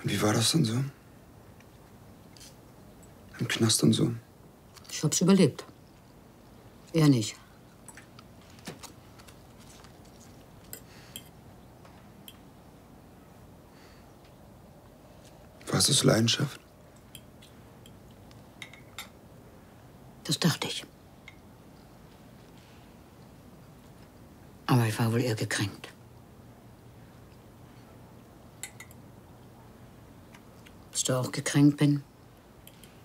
Wie war das denn so? Im Knast und so? Ich hab's überlebt. Er nicht. War es Leidenschaft? Das dachte ich. Aber ich war wohl eher gekränkt. Dass du auch gekränkt bin?